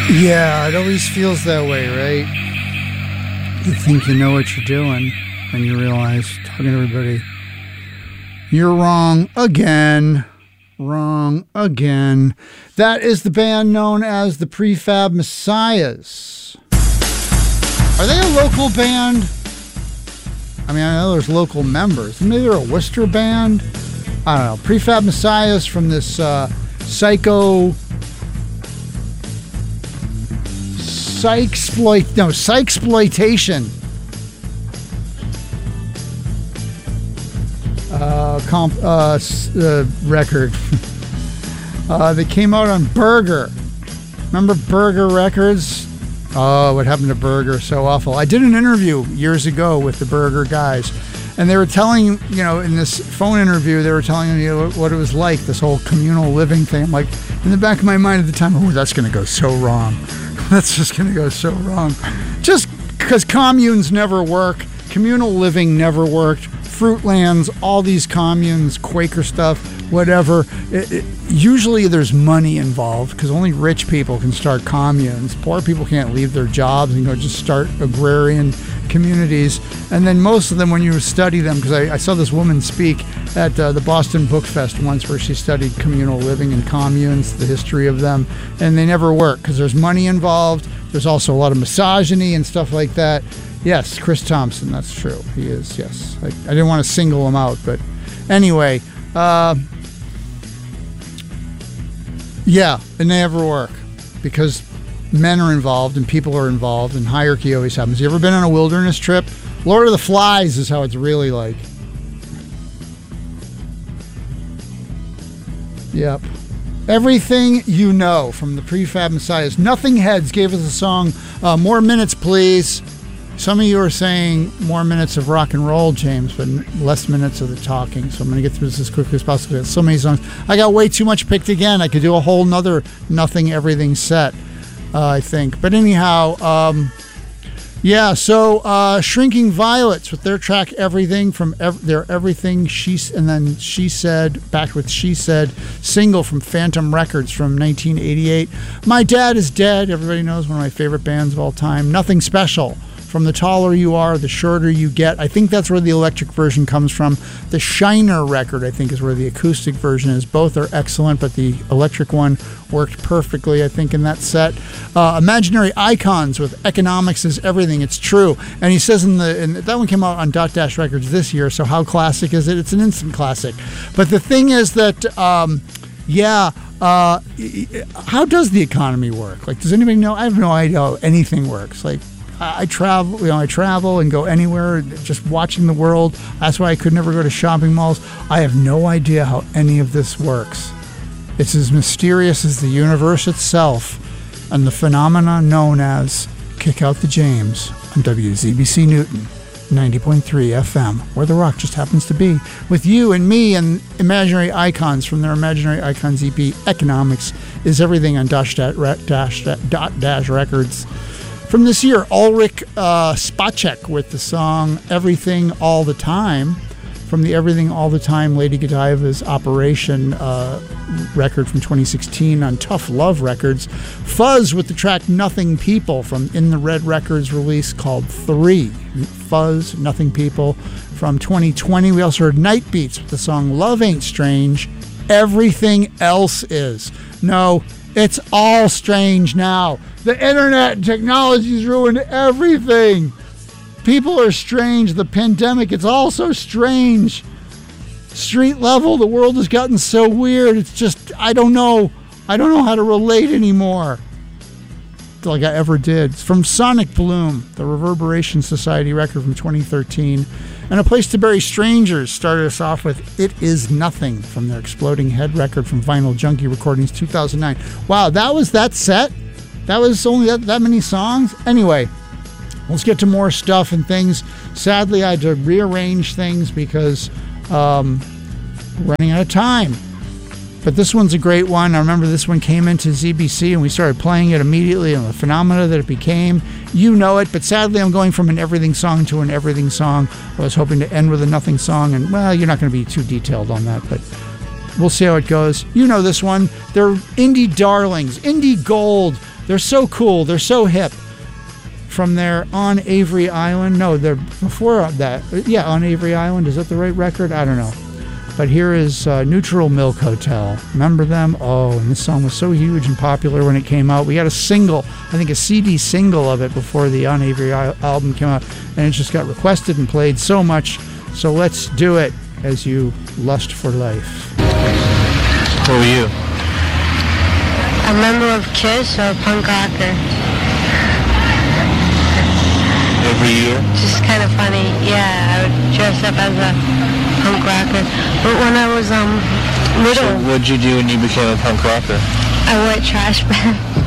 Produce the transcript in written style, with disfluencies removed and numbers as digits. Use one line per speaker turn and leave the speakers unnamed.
Yeah, it always feels that way, right? You think you know what you're doing, and you realize, talking to everybody, you're wrong again. Wrong again. That is the band known as the Prefab Messiahs. Are they a local band? I mean, I know there's local members. Maybe they're a Worcester band? I don't know. Prefab Messiahs from this Psychsploitation record. They came out on Burger. Remember Burger Records? Oh, what happened to Burger? So awful. I did an interview years ago with the Burger guys, and they were telling, in this phone interview, they were telling me what it was like, this whole communal living thing. I'm like, in the back of my mind at the time, oh, that's going to go so wrong. That's just going to go so wrong. Just because communes never work, communal living never worked, Fruitlands, all these communes, Quaker stuff, whatever. Usually there's money involved because only rich people can start communes. Poor people can't leave their jobs and go just start agrarian communities. And then most of them, when you study them, because I saw this woman speak at the Boston Book Fest once where she studied communal living and communes, the history of them, and they never work because there's money involved. There's also a lot of misogyny and stuff like that. Yes, Chris Thompson, that's true. He is, yes. I didn't want to single him out, but anyway, yeah, and they never work because men are involved and people are involved and hierarchy always happens. You ever been on a wilderness trip? Lord of the Flies is how it's really like. Yep. Everything You Know from the Prefab Messiahs. Nothing Heads gave us a song, More Minutes Please. Some of you are saying more minutes of rock and roll, James, but less minutes of the talking. So I'm going to get through this as quickly as possible. So many songs. I got way too much picked again. I could do a whole nother Nothing Everything set, I think. But anyhow, yeah, so Shrinking Violets with their track Everything from their Everything, She Said, backed with She Said, single from Phantom Records from 1988. My Dad Is Dead, everybody knows, one of my favorite bands of all time. Nothing Special. From The Taller You Are, The Shorter You Get. I think that's where the electric version comes from. The Shiner record, I think, is where the acoustic version is. Both are excellent, but the electric one worked perfectly, I think, in that set. Imaginary Icons with Economics Is Everything. It's true. And he says that one came out on Dot Dash Records this year, so how classic is it? It's an instant classic. But the thing is that, how does the economy work? Like, does anybody know? I have no idea how anything works. Like, I travel and go anywhere, just watching the world. That's why I could never go to shopping malls. I have no idea how any of this works. It's as mysterious as the universe itself and the phenomena known as Kick Out the James on WZBC Newton 90.3 FM, where the rock just happens to be, with you and me and Imaginary Icons from their Imaginary Icons EP, Economics Is Everything on Dot Dash Records. From this year, Ulrich Spacek with the song Everything All the Time from the Everything All the Time Lady Godiva's Operation record from 2016 on Tough Love Records. Fuzz with the track Nothing People from In the Red Records release called 3. Fuzz, Nothing People from 2020. We also heard Night Beats with the song Love Ain't Strange. Everything Else Is. No, it's all strange now. The internet and technology's ruined everything. People are strange. The pandemic, it's all so strange. Street level, the world has gotten so weird. It's just, I don't know how to relate anymore. Like I ever did. It's from Sonic Bloom, the Reverberation Society record from 2013. And A Place to Bury Strangers started us off with It Is Nothing from their Exploding Head record from Vinyl Junkie Recordings 2009. Wow, that was that set? That was only that many songs? Anyway, let's get to more stuff and things. Sadly, I had to rearrange things because running out of time. But this one's a great one. I remember this one came into ZBC and we started playing it immediately, and the phenomena that it became. You know it, but sadly I'm going from an everything song to an everything song. I was hoping to end with a nothing song, and well, you're not going to be too detailed on that, but we'll see how it goes. You know this one. They're indie darlings, indie gold. They're so cool. They're so hip. From their On Avery Island. No, they're before that. Yeah, On Avery Island. Is that the right record? I don't know. But here is Neutral Milk Hotel. Remember them? Oh, and this song was so huge and popular when it came out. We got a single, I think a CD single of it before the On Avery album came out. And it just got requested and played so much. So let's do it as you lust for life.
Who are you?
A member of KISS or a punk rocker.
Every year?
Just kind of funny. Yeah, I would dress up as a punk rocker. But when I was little,
So what'd you do when you became a punk rocker?
I wore a trash bag.